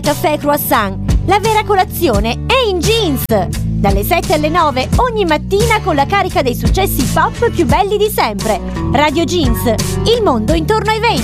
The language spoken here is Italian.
Caffè Croissant, la vera colazione è in Jeans! Dalle 7 alle 9 ogni mattina con la carica dei successi pop più belli di sempre. Radio Jeans, il mondo intorno ai 20.